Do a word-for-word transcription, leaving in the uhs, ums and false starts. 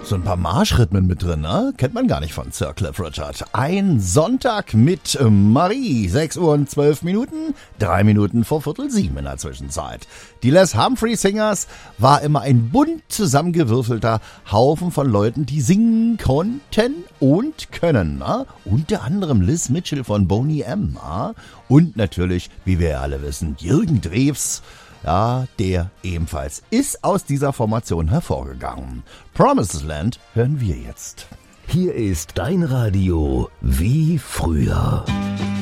So ein paar Marschrhythmen mit drin, ne? Kennt man gar nicht von Sir Cliff Richard. Ein Sonntag mit Marie. sechs Uhr und zwölf Minuten, drei Minuten vor Viertel sieben in der Zwischenzeit. Die Les Humphrey Singers war immer ein bunt zusammengewürfelter Haufen von Leuten, die singen konnten und können. Ne? Unter anderem Liz Mitchell von Boney M. Ne? Und natürlich, wie wir alle wissen, Jürgen Drews. Ja, der ebenfalls ist aus dieser Formation hervorgegangen. Promised Land hören wir jetzt. Hier ist dein Radio wie früher.